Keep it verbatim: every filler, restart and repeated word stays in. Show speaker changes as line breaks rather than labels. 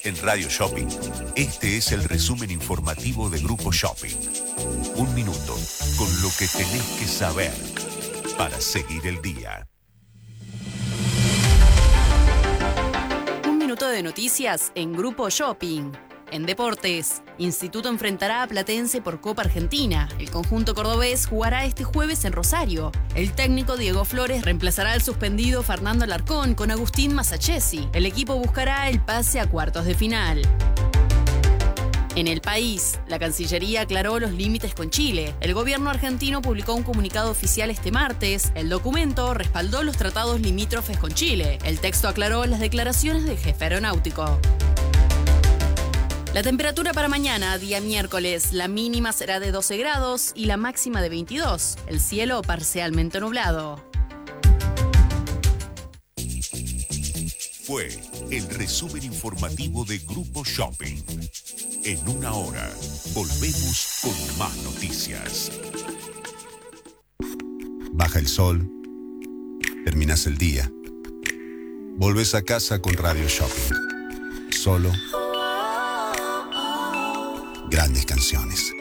En Radio Shopping, este es el resumen informativo de Grupo Shopping. Un minuto con lo que tenés que saber para seguir el día.
Un minuto de noticias en Grupo Shopping. En deportes, Instituto enfrentará a Platense por Copa Argentina. El conjunto cordobés jugará este jueves en Rosario. El técnico Diego Flores reemplazará al suspendido Fernando Alarcón con Agustín Masachesi. El equipo buscará el pase a cuartos de final. En el país, la Cancillería aclaró los límites con Chile. El gobierno argentino publicó un comunicado oficial este martes. El documento respaldó los tratados limítrofes con Chile. El texto aclaró las declaraciones del jefe aeronáutico. La temperatura para mañana, día miércoles, la mínima será de doce grados y la máxima de veintidós. El cielo parcialmente nublado.
Fue el resumen informativo de Grupo Shopping. En una hora, volvemos con más noticias.
Baja el sol, terminas el día. Volves a casa con Radio Shopping. Solo grandes canciones.